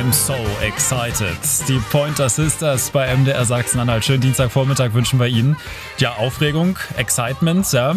I'm so excited. Die Pointer Sisters bei MDR Sachsen-Anhalt. Schönen Dienstagvormittag wünschen wir Ihnen. Ja, Aufregung, Excitement, ja.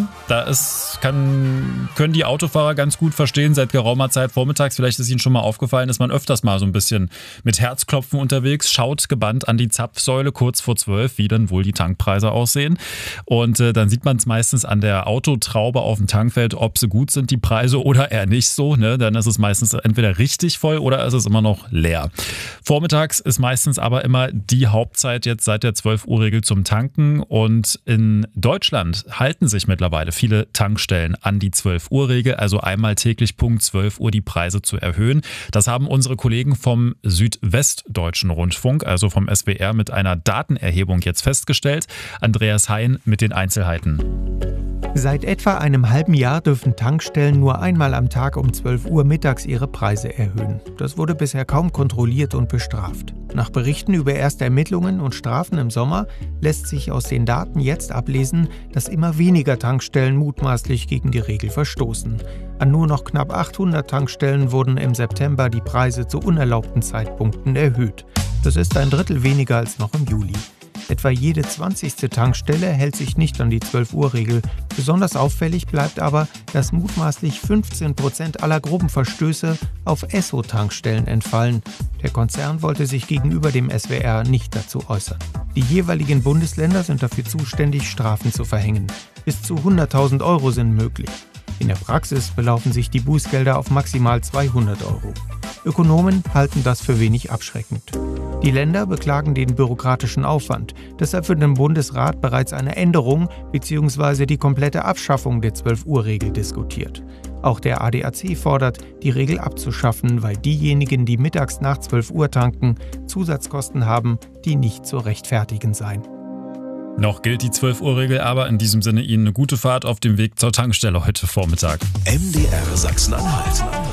Können die Autofahrer ganz gut verstehen seit geraumer Zeit vormittags. Vielleicht ist Ihnen schon mal aufgefallen, ist man öfters mal so ein bisschen mit Herzklopfen unterwegs, schaut gebannt an die Zapfsäule kurz vor 12, wie dann wohl die Tankpreise aussehen. Und dann sieht man es meistens an der Autotraube auf dem Tankfeld, ob sie gut sind, die Preise, oder eher nicht so. Ne? Dann ist es meistens entweder richtig voll oder ist es immer noch leer. Vormittags ist meistens aber immer die Hauptzeit jetzt seit der 12-Uhr-Regel zum Tanken. Und in Deutschland halten sich mittlerweile viele Tankstellen an die 12-Uhr-Regel, also einmal täglich Punkt 12 Uhr die Preise zu erhöhen. Das haben unsere Kollegen vom Südwestdeutschen Rundfunk, also vom SWR, mit einer Datenerhebung jetzt festgestellt. Andreas Hein mit den Einzelheiten. Seit etwa einem halben Jahr dürfen Tankstellen nur einmal am Tag um 12 Uhr mittags ihre Preise erhöhen. Das wurde bisher kaum kontrolliert und bestraft. Nach Berichten über erste Ermittlungen und Strafen im Sommer lässt sich aus den Daten jetzt ablesen, dass immer weniger Tankstellen mutmaßlich gegen die Regel verstoßen. An nur noch knapp 800 Tankstellen wurden im September die Preise zu unerlaubten Zeitpunkten erhöht. Das ist ein Drittel weniger als noch im Juli. Etwa jede 20. Tankstelle hält sich nicht an die 12-Uhr-Regel. Besonders auffällig bleibt aber, dass mutmaßlich 15% aller groben Verstöße auf Esso-Tankstellen entfallen. Der Konzern wollte sich gegenüber dem SWR nicht dazu äußern. Die jeweiligen Bundesländer sind dafür zuständig, Strafen zu verhängen. Bis zu 100.000 Euro sind möglich. In der Praxis belaufen sich die Bußgelder auf maximal 200 Euro. Ökonomen halten das für wenig abschreckend. Die Länder beklagen den bürokratischen Aufwand. Deshalb wird im Bundesrat bereits eine Änderung bzw. die komplette Abschaffung der 12-Uhr-Regel diskutiert. Auch der ADAC fordert, die Regel abzuschaffen, weil diejenigen, die mittags nach 12 Uhr tanken, Zusatzkosten haben, die nicht zu rechtfertigen seien. Noch gilt die 12-Uhr-Regel, aber in diesem Sinne Ihnen eine gute Fahrt auf dem Weg zur Tankstelle heute Vormittag. MDR Sachsen-Anhalt.